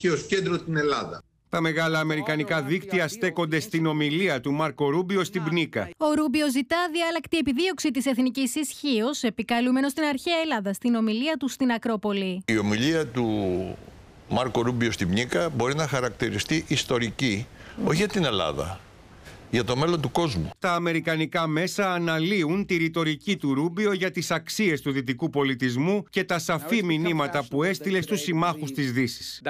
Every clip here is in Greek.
και ως κέντρο την Ελλάδα. Τα μεγάλα αμερικανικά δίκτυα στέκονται στην ομιλία του Μάρκο Ρούμπιο στην Πνίκα. Ο Ρούμπιο ζητά διάλακτη επιδίωξη της εθνικής ισχύως, επικαλούμενος στην αρχαία Ελλάδα στην ομιλία του στην Ακρόπολη. Η ομιλία του Μάρκο Ρούμπιο στην Πνίκα μπορεί να χαρακτηριστεί ιστορική, όχι για την Ελλάδα, για το μέλλον του κόσμου. Τα αμερικανικά μέσα αναλύουν τη ρητορική του Ρούμπιο για τις αξίες του δυτικού πολιτισμού και τα σαφή μηνύματα που έστειλε στους συμμάχους της Δύσης.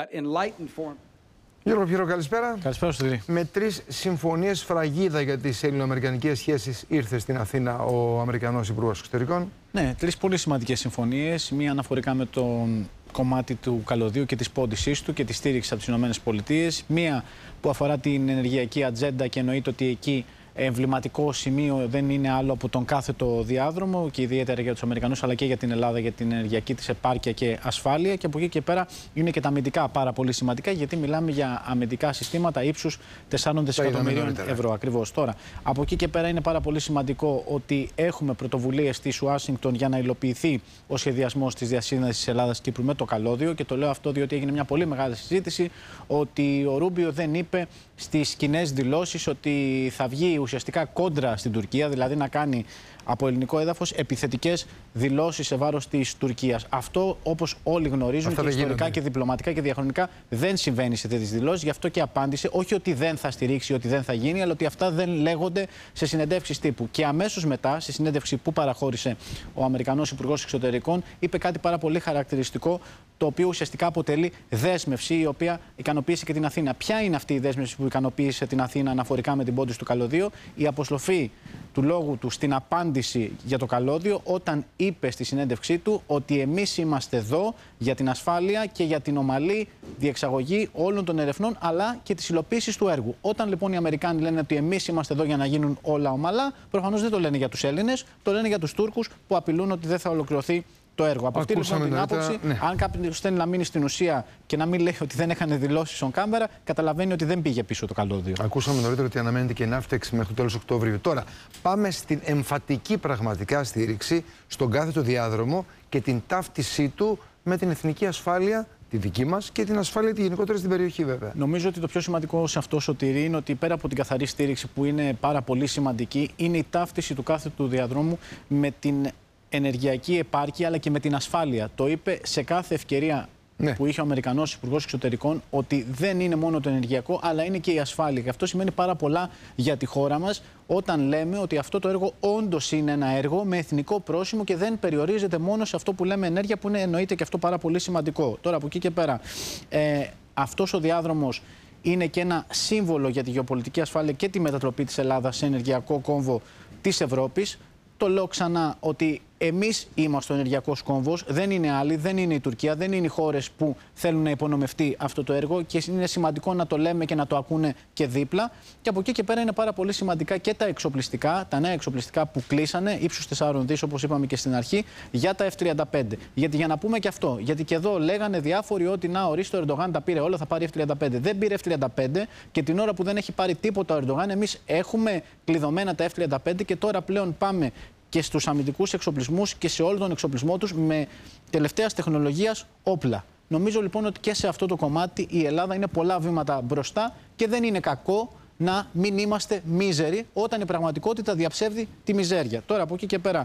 Γιώργο Πιέρο, καλησπέρα. Καλησπέρα, Στυλή. Με 3 συμφωνίες φραγίδα για τις ελληνοαμερικανικές σχέσεις ήρθε στην Αθήνα ο Αμερικανός Υπουργός Εξωτερικών. Ναι, 3 πολύ σημαντικές συμφωνίες. Μία αναφορικά με τον κομμάτι του καλωδίου και της πώντησής του και τη στήριξη από τις ΗΠΑ. Μία που αφορά την ενεργειακή ατζέντα και εννοείται ότι εκεί εμβληματικό σημείο δεν είναι άλλο από τον κάθετο διάδρομο και ιδιαίτερα για τους Αμερικανούς αλλά και για την Ελλάδα για την ενεργειακή της επάρκεια και ασφάλεια. Και από εκεί και πέρα είναι και τα αμυντικά πάρα πολύ σημαντικά, γιατί μιλάμε για αμυντικά συστήματα ύψους 4 δισεκατομμυρίων ευρώ. Ακριβώς. Τώρα, από εκεί και πέρα είναι πάρα πολύ σημαντικό ότι έχουμε πρωτοβουλίες της Ουάσιγκτον για να υλοποιηθεί ο σχεδιασμός της διασύνδεσης της Ελλάδας-Κύπρου με το καλώδιο. Και το λέω αυτό διότι έγινε μια πολύ μεγάλη συζήτηση ότι ο Ρούμπιο δεν είπε στις κοινές δηλώσεις ότι θα βγει ουσιαστικά κόντρα στην Τουρκία, δηλαδή να κάνει από ελληνικό έδαφος επιθετικές δηλώσεις σε βάρος της Τουρκίας. Αυτό, όπως όλοι γνωρίζουν και ιστορικά και διπλωματικά και διαχρονικά, δεν συμβαίνει σε τέτοιες δηλώσεις. Γι' αυτό και απάντησε, όχι ότι δεν θα στηρίξει, ότι δεν θα γίνει, αλλά ότι αυτά δεν λέγονται σε συνεντεύξεις τύπου. Και αμέσως μετά, στη συνέντευξη που παραχώρησε ο Αμερικανός Υπουργός Εξωτερικών, είπε κάτι πάρα πολύ χαρακτηριστικό, το οποίο ουσιαστικά αποτελεί δέσμευση η οποία ικανοποίησε και την Αθήνα. Ποια είναι αυτή η δέσμευση που ικανοποίησε την Αθήνα αναφορικά με την πώντηση του καλωδίου? Η αποστροφή του λόγου του στην απάντηση για το καλώδιο, όταν είπε στη συνέντευξή του ότι εμείς είμαστε εδώ για την ασφάλεια και για την ομαλή διεξαγωγή όλων των ερευνών αλλά και της υλοποίησης του έργου. Όταν λοιπόν οι Αμερικάνοι λένε ότι εμείς είμαστε εδώ για να γίνουν όλα ομαλά, προφανώς δεν το λένε για τους Έλληνες, το λένε για τους Τούρκους που απειλούν ότι δεν θα ολοκληρωθεί το έργο. Από αυτή λοιπόν την άποψη, αν κάποιος θέλει να μείνει στην ουσία και να μην λέει ότι δεν έκανε δηλώσεις on camera, καταλαβαίνει ότι δεν πήγε πίσω το καλώδιο. Ακούσαμε νωρίτερα ότι αναμένεται και ναύτεξη μέχρι το τέλος Οκτωβρίου. Τώρα, πάμε στην εμφατική πραγματικά στήριξη στον κάθετο διάδρομο και την ταύτισή του με την εθνική ασφάλεια, τη δική μας και την ασφάλεια τη γενικότερα στην περιοχή, βέβαια. Νομίζω ότι το πιο σημαντικό σε αυτό, Σωτηρή, είναι ότι πέρα από την καθαρή στήριξη που είναι πάρα πολύ σημαντική, είναι η ταύτιση του κάθετου διαδρόμου με την ενεργειακή επάρκεια αλλά και με την ασφάλεια. Το είπε σε κάθε ευκαιρία που είχε ο Αμερικανός Υπουργός Εξωτερικών ότι δεν είναι μόνο το ενεργειακό αλλά είναι και η ασφάλεια. Και αυτό σημαίνει πάρα πολλά για τη χώρα μας όταν λέμε ότι αυτό το έργο όντως είναι ένα έργο με εθνικό πρόσημο και δεν περιορίζεται μόνο σε αυτό που λέμε ενέργεια, που είναι εννοείται και αυτό πάρα πολύ σημαντικό. Τώρα από εκεί και πέρα αυτός ο διάδρομος είναι και ένα σύμβολο για τη γεωπολιτική ασφάλεια και τη μετατροπή της Ελλάδας σε ενεργειακό κόμβο της Ευρώπης. Το λέω ξανά ότι εμείς είμαστε ο ενεργειακός κόμβος, δεν είναι άλλοι, δεν είναι η Τουρκία, δεν είναι οι χώρες που θέλουν να υπονομευτεί αυτό το έργο και είναι σημαντικό να το λέμε και να το ακούνε και δίπλα. Και από εκεί και πέρα είναι πάρα πολύ σημαντικά και τα εξοπλιστικά, τα νέα εξοπλιστικά που κλείσανε, ύψους 4 δις όπως είπαμε και στην αρχή, για τα F-35. Γιατί για να πούμε και αυτό, γιατί και εδώ λέγανε διάφοροι ότι να ορίστε ο Ερντογάν τα πήρε όλα, θα πάρει F-35. Δεν πήρε F-35 και την ώρα που δεν έχει πάρει τίποτα ο Ερντογάν, εμείς έχουμε κλειδωμένα τα F-35 και τώρα πλέον πάμε και στους αμυντικούς εξοπλισμούς και σε όλο τον εξοπλισμό τους με τελευταίας τεχνολογίας όπλα. Νομίζω λοιπόν ότι και σε αυτό το κομμάτι η Ελλάδα είναι πολλά βήματα μπροστά και δεν είναι κακό να μην είμαστε μίζεροι όταν η πραγματικότητα διαψεύδει τη μιζέρια. Τώρα από εκεί και πέρα,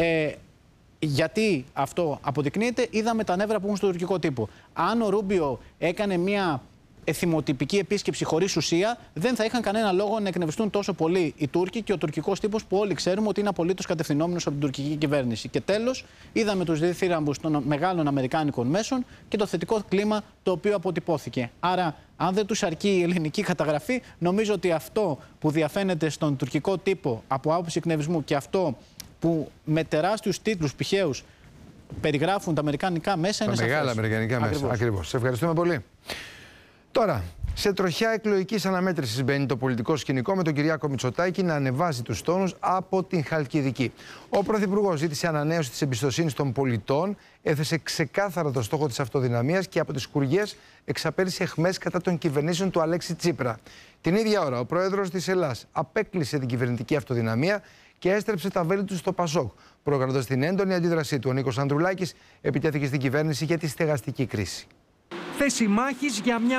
γιατί αυτό αποδεικνύεται, είδαμε τα νεύρα που έχουν στο τουρκικό τύπο. Αν ο Ρούμπιο έκανε μια εθιμοτυπική επίσκεψη χωρίς ουσία, δεν θα είχαν κανένα λόγο να εκνευριστούν τόσο πολύ οι Τούρκοι και ο τουρκικός τύπος που όλοι ξέρουμε ότι είναι απολύτως κατευθυνόμενος από την τουρκική κυβέρνηση. Και τέλος, είδαμε τους διθύραμπους των μεγάλων αμερικάνικων μέσων και το θετικό κλίμα το οποίο αποτυπώθηκε. Άρα, αν δεν τους αρκεί η ελληνική καταγραφή, νομίζω ότι αυτό που διαφαίνεται στον τουρκικό τύπο από άποψη εκνευρισμού και αυτό που με τεράστιους τίτλους πηχαίους περιγράφουν τα αμερικανικά μέσα είναι σαφές. Τα μεγάλα αμερικανικά μέσα. Ακριβώς. Σε ευχαριστούμε πολύ. Τώρα, σε τροχιά εκλογικής αναμέτρησης μπαίνει το πολιτικό σκηνικό με τον Κυριάκο Μητσοτάκη να ανεβάζει τους τόνους από την Χαλκιδική. Ο Πρωθυπουργός ζήτησε ανανέωση της εμπιστοσύνης των πολιτών, έθεσε ξεκάθαρα το στόχο της αυτοδυναμίας και από τις σκουριές εξαπέλυσε αιχμές κατά των κυβερνήσεων του Αλέξη Τσίπρα. Την ίδια ώρα, ο πρόεδρος της Ελλάδας απέκλεισε την κυβερνητική αυτοδυναμία και έστρεψε τα βέλη του στο Πασόκ, προκαλώντας την έντονη αντίδρασή του. Ο Νίκος Ανδρουλάκης επιτέθηκε στην κυβέρνηση για τη στεγαστική κρίση. θέση μάχης για μια